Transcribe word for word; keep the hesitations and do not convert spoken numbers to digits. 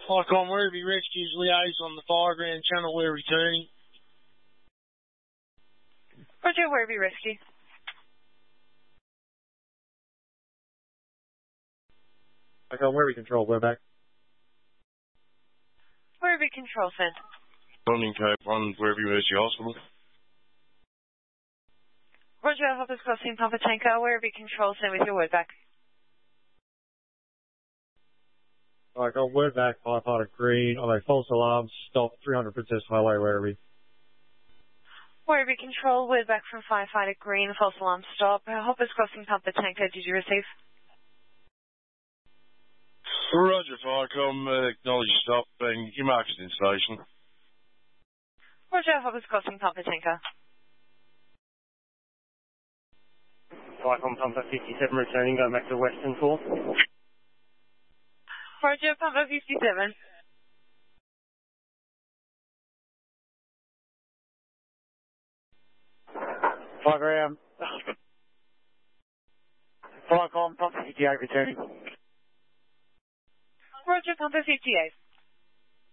Icon Werribee Rescues liaise on the Fireground Channel. We're returning. Roger, Werribee Rescue. Icon Werribee Control, we're back. Werribee Control, send. London Cape one, Werribee Rescue Hospital. Roger, Hoppers Crossing, Papa Tanker, Werribee Control, send with your word back. Icon, word back, firefighter green, on a false alarm, stop, three hundred Princess Highway, Werribee. Werribee Control, word back from Firefighter Green, false alarm stop. Hoppers Crossing, Papa Tanker, did you receive? Roger, Firecom, uh, acknowledge stop, and your markers in station. Roger, Hoppers Crossing, Papa Tanker. Icon Pumper fifty-seven returning, going back to Western four. Roger, Pumper fifty-seven. Fireground. Firecom, Pumper fifty-eight returning. Roger, Pumper fifty-eight.